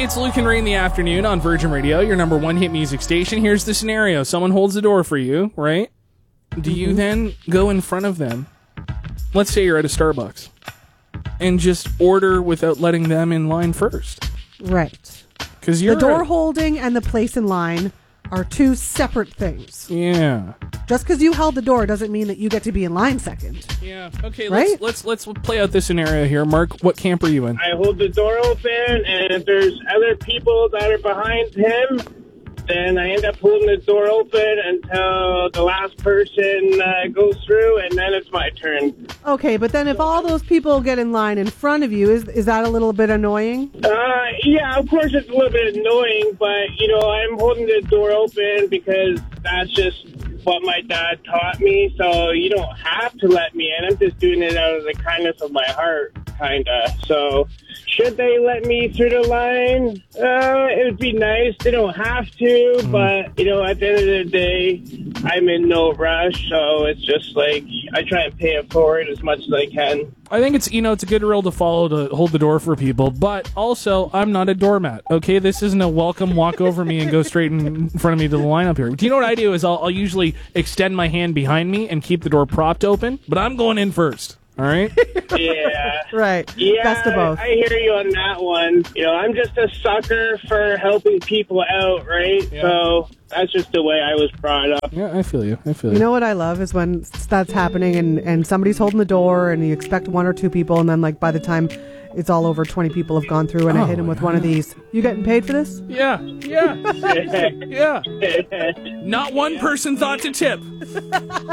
it's Luke and Ray in the afternoon on Virgin Radio, your number one hit music station. Here's the scenario. Someone holds the door for you, right? Do you then go in front of them? Let's say you're at a Starbucks and just order without letting them in line first. Right. Because you're the door holding and the place in line are two separate things. Yeah. Just because you held the door doesn't mean that you get to be in line second. Yeah. Okay. Right? Let's play out this scenario here. Mark, what camp are you in? I hold the door open, and if there's other people that are behind him, then I end up holding the door open until the last person goes through, and then it's my turn. Okay, but then if all those people get in line in front of you, is that a little bit annoying? Yeah, of course it's a little bit annoying, but, I'm holding the door open because that's just what my dad taught me, so you don't have to let me in. I'm just doing it out of the kindness of my heart, kind of. So should they let me through the line? It would be nice. They don't have to, but, at the end of the day, I'm in no rush, so it's just like I try and pay it forward as much as I can. I think it's a good rule to follow to hold the door for people, but also I'm not a doormat. Okay, this isn't a welcome walk over me and go straight in front of me to the line up here. Do you know what I do is I'll usually extend my hand behind me and keep the door propped open, but I'm going in first. All right? Yeah. Right. Yeah, Best of both. I hear you on that one. I'm just a sucker for helping people out, right? Yeah. So that's just the way I was brought up. Yeah, I feel you. You know what I love is when that's happening and somebody's holding the door and you expect one or two people, and then by the time it's all over, 20 people have gone through, and I hit him with one of these. You getting paid for this? Yeah. Yeah. Not one person thought to tip.